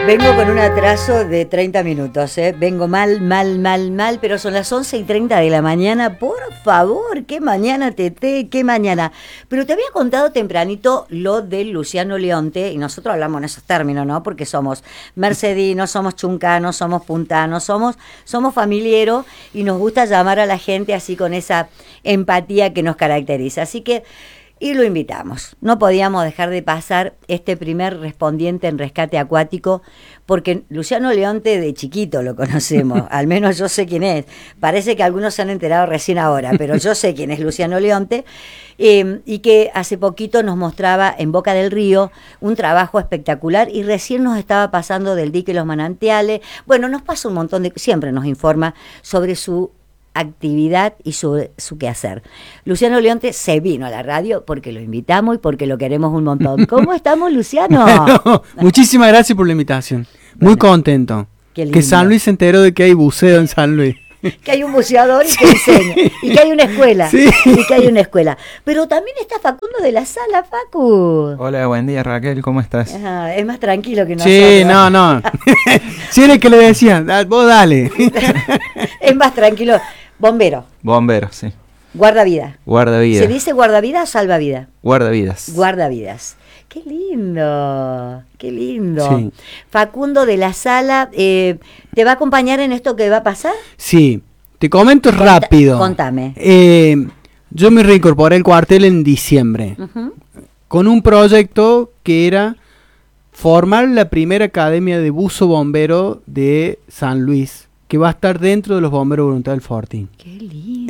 Vengo con un atraso de 30 minutos, ¿eh? Vengo mal, pero son las 11:30 de la mañana. Por favor, qué mañana, Tete, qué mañana. Pero te había contado tempranito lo del Luciano Leonte, y nosotros hablamos en esos términos, ¿no? Porque somos mercedinos, somos chuncanos, somos puntanos, somos familieros, y nos gusta llamar a la gente así con esa empatía que nos caracteriza. Así que... y lo invitamos. No podíamos dejar de pasar este primer respondiente en rescate acuático, porque Luciano Leonte de chiquito lo conocemos, al menos yo sé quién es. Parece que algunos se han enterado recién ahora, pero yo sé quién es Luciano Leonte, y que hace poquito nos mostraba en Boca del Río un trabajo espectacular, y recién nos estaba pasando del dique y los manantiales. Bueno, nos pasa un montón siempre nos informa sobre su actividad y su quehacer. Luciano Leonte se vino a la radio porque lo invitamos y porque lo queremos un montón. ¿Cómo estamos, Luciano? Bueno, muchísimas gracias por la invitación. Muy contento. Que San Luis se enteró de que hay buceo en San Luis. Que hay un buceador y que enseña. Y que hay una escuela. Sí. Y que hay una escuela. Pero también está Facundo de la Sala, Facu. Hola, buen día, Raquel, ¿cómo estás? Ajá, es más tranquilo que nosotros. Sí, no. Si era el que le decía, vos dale. Es más tranquilo. Bombero. Bombero, sí. Guardavida. Guardavidas. ¿Se dice guardavida o salvavida? Guardavidas. Guardavidas. Qué lindo, qué lindo. Sí. Facundo de la Sala, ¿te va a acompañar en esto que va a pasar? Sí, te comento rápido. Contame. Yo me reincorporé al cuartel en diciembre, con un proyecto que era formar la primera academia de buzo bombero de San Luis, que va a estar dentro de los bomberos voluntarios del Fortín. Qué lindo.